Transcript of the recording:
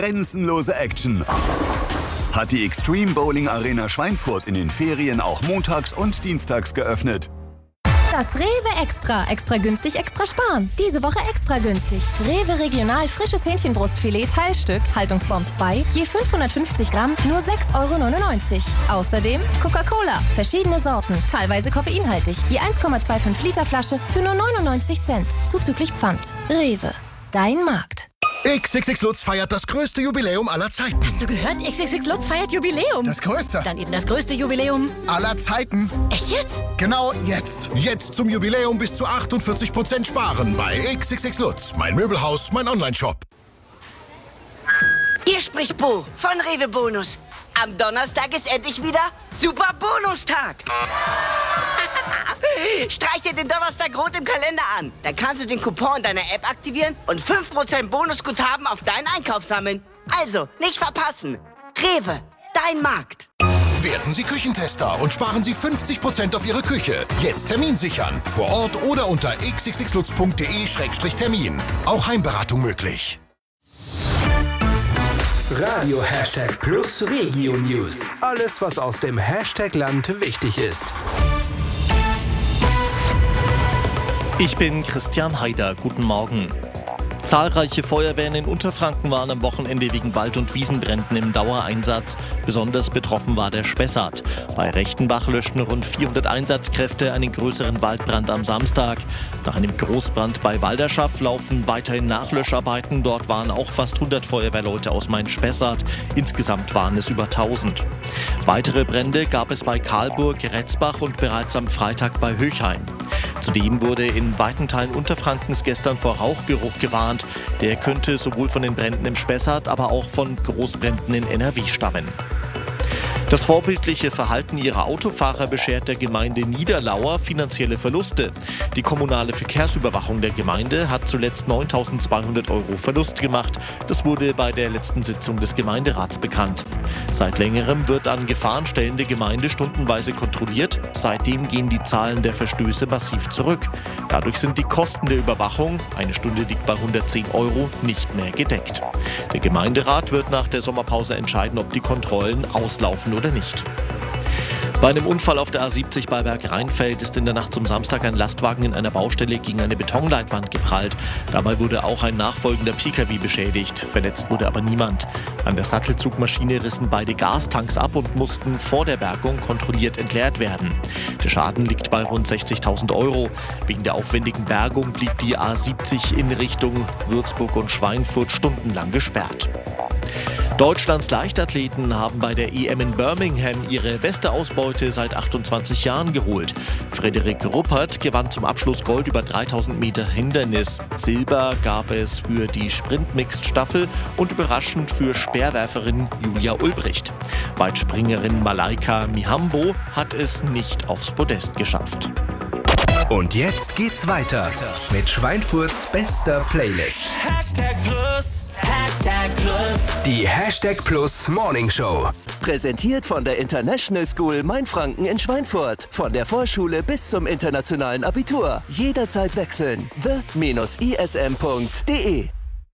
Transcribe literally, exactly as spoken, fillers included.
Grenzenlose Action. Hat die Extreme Bowling Arena Schweinfurt in den Ferien auch montags und dienstags geöffnet. Das Rewe Extra. Extra günstig, extra sparen. Diese Woche extra günstig. Rewe Regional frisches Hähnchenbrustfilet Teilstück, Haltungsform zwei, je fünfhundertfünfzig Gramm, nur sechs Euro neunundneunzig. Außerdem Coca-Cola, verschiedene Sorten, teilweise koffeinhaltig, je eins Komma fünfundzwanzig Liter Flasche für nur neunundneunzig Cent, zuzüglich Pfand. Rewe, dein Markt. X X X Lutz feiert das größte Jubiläum aller Zeiten. Hast du gehört? X X X Lutz feiert Jubiläum. Das größte. Dann eben das größte Jubiläum aller Zeiten. Echt jetzt? Genau jetzt. Jetzt zum Jubiläum bis zu achtundvierzig Prozent sparen bei X X X Lutz. Mein Möbelhaus, mein Online-Shop. Hier spricht Bo von Rewe Bonus. Am Donnerstag ist endlich wieder Super Bonustag. Streich dir den Donnerstag rot im Kalender an. Dann kannst du den Coupon deiner App aktivieren und fünf Prozent Bonusguthaben auf deinen Einkauf sammeln. Also, nicht verpassen. Rewe, dein Markt. Werden Sie Küchentester und sparen Sie fünfzig Prozent auf Ihre Küche. Jetzt Termin sichern. Vor Ort oder unter x x x lutz punkt de Schrägstrich Termin. Auch Heimberatung möglich. Radio Hashtag Plus Regio News. Alles, was aus dem Hashtag-Land wichtig ist. Ich bin Christian Haider. Guten Morgen. Zahlreiche Feuerwehren in Unterfranken waren am Wochenende wegen Wald- und Wiesenbränden im Dauereinsatz. Besonders betroffen war der Spessart. Bei Rechtenbach löschten rund vierhundert Einsatzkräfte einen größeren Waldbrand am Samstag. Nach einem Großbrand bei Walderschaff laufen weiterhin Nachlöscharbeiten. Dort waren auch fast hundert Feuerwehrleute aus Main-Spessart. Insgesamt waren es über tausend. Weitere Brände gab es bei Karlburg, Retzbach und bereits am Freitag bei Höchheim. Zudem wurde in weiten Teilen Unterfrankens gestern vor Rauchgeruch gewarnt. Der könnte sowohl von den Bränden im Spessart, aber auch von Großbränden in N R W stammen. Das vorbildliche Verhalten ihrer Autofahrer beschert der Gemeinde Niederlauer finanzielle Verluste. Die kommunale Verkehrsüberwachung der Gemeinde hat zuletzt neuntausendzweihundert Euro Verlust gemacht. Das wurde bei der letzten Sitzung des Gemeinderats bekannt. Seit längerem wird an Gefahrenstellen der Gemeinde stundenweise kontrolliert. Seitdem gehen die Zahlen der Verstöße massiv zurück. Dadurch sind die Kosten der Überwachung, eine Stunde liegt bei hundertzehn Euro, nicht mehr gedeckt. Der Gemeinderat wird nach der Sommerpause entscheiden, ob die Kontrollen auslaufen oder nicht. Bei einem Unfall auf der A siebzig bei Bergrheinfeld ist in der Nacht zum Samstag ein Lastwagen in einer Baustelle gegen eine Betonleitwand geprallt. Dabei wurde auch ein nachfolgender Pkw beschädigt. Verletzt wurde aber niemand. An der Sattelzugmaschine rissen beide Gastanks ab und mussten vor der Bergung kontrolliert entleert werden. Der Schaden liegt bei rund sechzigtausend Euro. Wegen der aufwendigen Bergung blieb die A siebzig in Richtung Würzburg und Schweinfurt stundenlang gesperrt. Deutschlands Leichtathleten haben bei der E M in Birmingham ihre beste Ausbeute seit achtundzwanzig Jahren geholt. Frederik Ruppert gewann zum Abschluss Gold über dreitausend Meter Hindernis. Silber gab es für die Sprint-Mixed-Staffel und überraschend für Speerwerferin Julia Ulbricht. Weitspringerin Malaika Mihambo hat es nicht aufs Podest geschafft. Und jetzt geht's weiter mit Schweinfurts bester Playlist. Hashtag Plus, Hashtag Plus. Die Hashtag Plus Morning Show. Präsentiert von der International School Mainfranken in Schweinfurt. Von der Vorschule bis zum internationalen Abitur. Jederzeit wechseln. the Bindestrich i s m punkt d e